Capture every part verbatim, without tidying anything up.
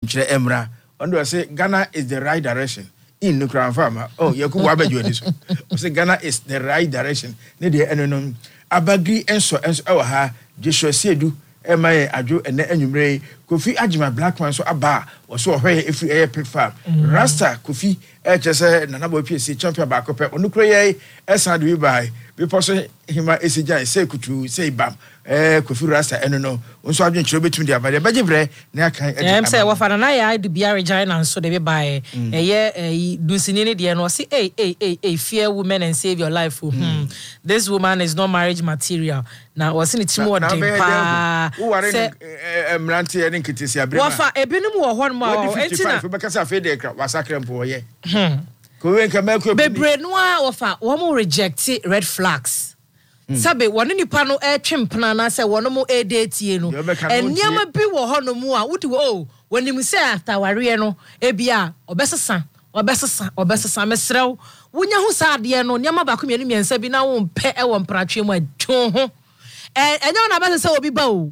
nkyere emra on do say Ghana is the right direction in Nukran farmer oh yakubu abejo ni so say Ghana is the right direction ne de enonom abagri enso enso e wa ha Joshua Siedu Emma Adjo and Enumre, Kofi Ajima Blackman so aba, or so where if we air pig farm. Rasta, Kofi, H S A, Nanabo P C, champion back up on Nuclei, as I do by, because him is a giant, say Kutu, say Bam, eh, Kofi Rasta, and no, so I've been trouble between the Abadi, Bajibre, Naka, and say, what for an eye, the B R giant, so they buy a year, a Ducinini, the N O C, a, a, a, a fair woman and save your life. This woman is not marriage material. Now, was in it more than who are in Mranti and Kitisia. Wafa, a binum or one more, because I feel they was sacred for ye. Hm. Bebre noir offer, one more rejected red flags. Sabe, one in the panel air chimpana, say one more a date, you know, and Yama be wo honomua, what oh, when you say after Wariano, Ebia, or Bessa, or Bessa, or Bessa Mesro, when you sad, no, Yama Bakum and Sabina won't pay a one prachi, my chon. And and you na best say obi ba o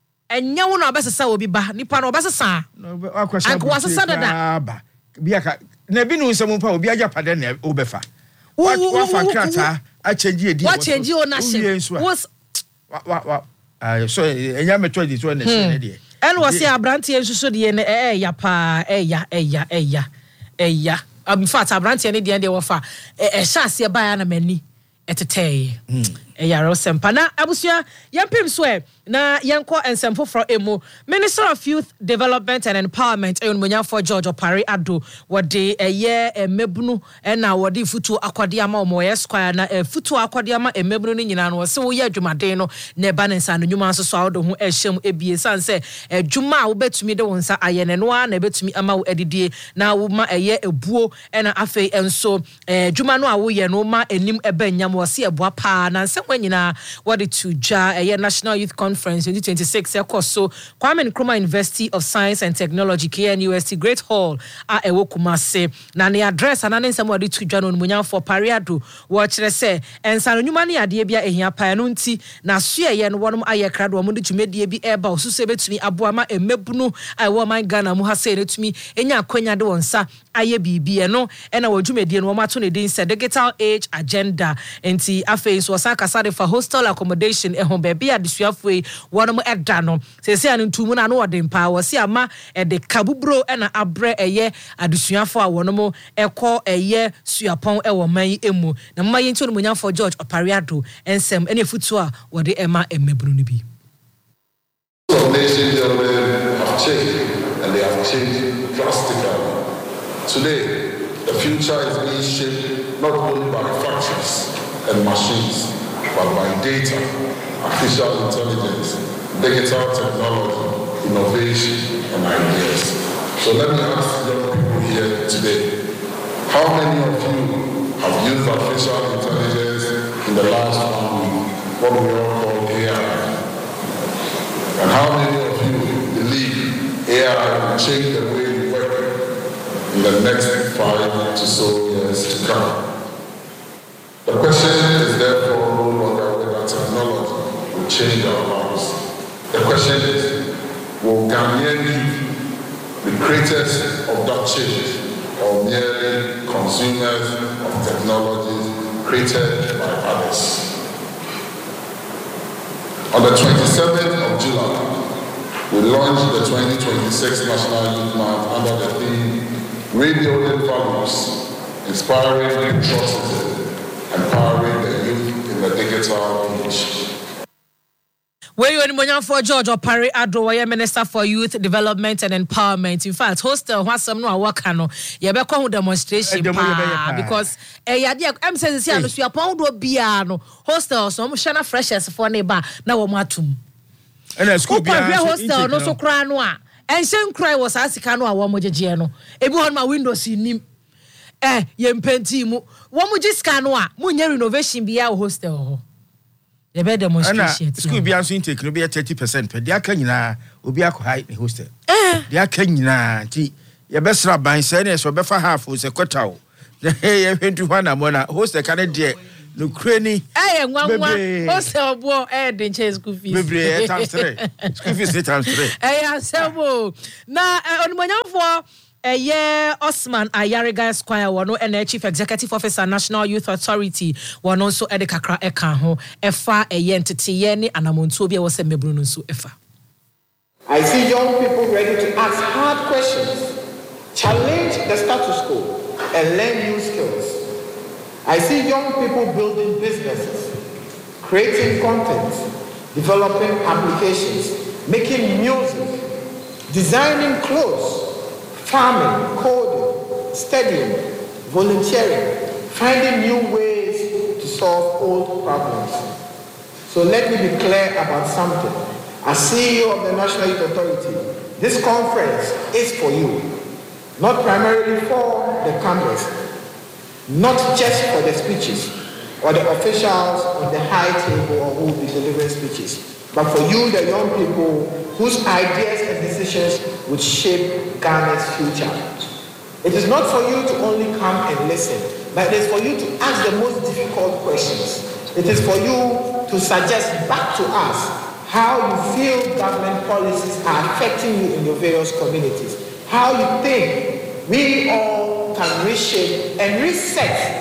enye na best say obi ba nipa na best say anko wasa sadada ba bia ka na bi no nsem pa obi aja pade na obefa wa wa fa krata a change edi what change ownership was wa wa ah so enya metodi so na se na de en wo se abrante ensuso de na eh ya pa eh ya eh ya eh ya eh ya in fact abrante ne de de wo fa eh sha se ba ya na mani etetey eh ya ro sempa na abusua yempim so e na yenko ensemfo fro emu Minister of Youth Development and Empowerment e onmonya for George Opare Ado wode eye emebunu e na wode futu akwade ama omoye square na futu akwade ama emebunu ni nyina no wo se wo ye adwumaden no na ba ne nsa no nyuma nso so awodo ho ehyem ebie sanse adwuma a wo betumi de wonsa ayene no a na betumi ama wo edidie na wo ma eye ebuo e na afei enso adwuma no a wo ye no ma enim ebanyam wo se eboa pa na nse kwanyina wode to ja eye National Youth Conference twenty twenty-six ekoso Kwame Nkrumah University of Science and Technology K N U S T Great Hall a ewo Kumase na ne address ana ne nsem wode to dwa no munyan for Pariado wo kire se ensa no nyuma ne ade bia ehia pa no nti na so ye no wonom aye krado mo de twumedie bi eba osusu betumi aboa ma emebunu a wo man Ghana mu ha se retumi enya akwanya de wonsa aye bibie no ena wo dwumedie no wo mato ne din se digital age agenda enti afei so saka sade for hostel accommodation ehon be bia desuafo wonom edda no se se anu ntumu na no wode mpa wo se ama e de kabubro ena abre eye adesuafo a wonom ekọ eye suapon e wo man emu na mma yenti onmunya for George Opare Ado ensem ene futu a wode ema emebru no bi. Some nations have changed and they have changed drastically. Today, the future is being shaped not only by factories and machines, but by data, artificial intelligence, digital technology, innovation, and ideas. So let me ask young people here today, how many of you have used artificial intelligence in the last one week, what we all call A I? And how many of you believe A I will change the way we work in the next five to so years to come? The question is therefore no longer whether technology will change our lives. The question is, will Ghanaian youth be creators of that change or merely consumers of technologies created by others? On the twenty-seventh of July, we launched the twenty twenty-six National Youth Month under the theme Rebuilding Values, Inspiring Patriotism, Empowering the Youth in the Digital Age. Where you only for George Opare Ado, Minister for Youth Development and Empowerment. In fact, hostel was some no work no. You be come demonstration because eh ya dia em say say no so upon do bia no hostel so mo shana freshers for neighbor na wo matum. And school bia hostel no so kra no a. Ensen cry was asika no a wo mo jeje no. Ebi hon ma windows nim. Eh ye mpenti mu. Wo mo jiska no a mo nya renovation bia hostel ho. The bed demonstration. School be answering take no be thirty percent. But they are Kenya obi akọ the hostel. They are Kenya. Ti ye best ban say so be for half o se quarter o. Ye twenty-one amona hostel can dey no kreni eh nwanwa o se obo eh de nche school fees bebre times three school fees times three eh asemo na onimonyamfo Eye Osman Ayariga Esquire wano ene Chief Executive Officer National Youth Authority wano so ede kakra eka ho efa eye ntete ni anamontu obi e wo se mebru no so efa. I see young people ready to ask hard questions, challenge the status quo, and learn new skills. I see young people building businesses, creating content, developing applications, making music, designing clothes, farming, coding, studying, volunteering, finding new ways to solve old problems. So let me be clear about something. As C E O of the National Youth Authority, this conference is for you, not primarily for the Congress, not just for the speeches or the officials on the high table or who will be delivering speeches, but for you, the young people whose ideas and decisions would shape Ghana's future. It is not for you to only come and listen, but it is for you to ask the most difficult questions. It is for you to suggest back to us how you feel government policies are affecting you in your various communities, how you think we all can reshape and reset.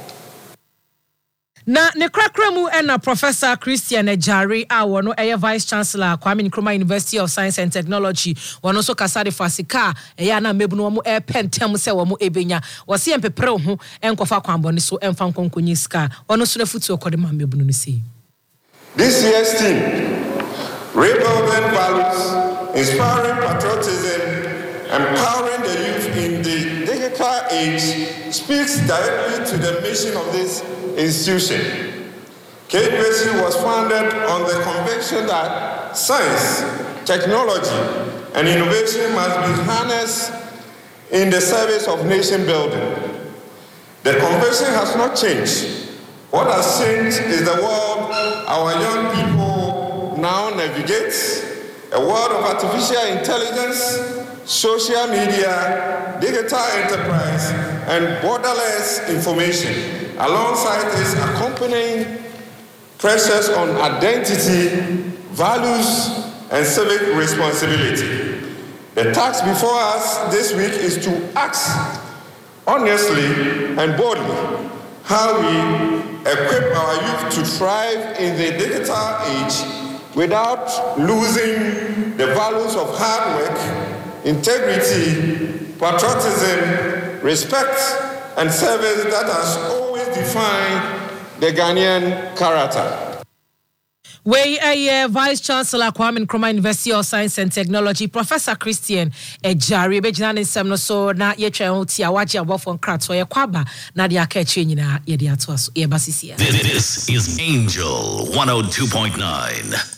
Na ne krakramu ena Professor Christian Ejari a wono eye Vice Chancellor Kwame Nkrumah University of Science and Technology wono so kasade fasika eye na mebu no mo e pentem se wo mo ebenya wo se empepere ho enkofa kwambone so emfa nkonkonyi ska wono so refutu okode ma mebu no sei. This year's theme, rebuilding values, inspiring patriotism, empowering the youth in the digital age, speaks directly to the mission of this institution. K P S C was founded on the conviction that science, technology, and innovation must be harnessed in the service of nation building. The conviction has not changed. What has changed is the world our young people now navigate, a world of artificial intelligence, social media, digital enterprise, and borderless information, alongside its accompanying pressures on identity, values, and civic responsibility. The task before us this week is to ask honestly and boldly how we equip our youth to thrive in the digital age without losing the values of hard work, integrity, patriotism, respect, and service that has always defined the Ghanaian character. We a Vice Chancellor Kwame Nkrumah University of Science and Technology, Professor Christian Ejari, Bejina Nsemno so na yetwa ho tia waje abofo nkrato ye kwaba na de akache nyina ye de ato aso ye basisia. This is Angel one oh two point nine.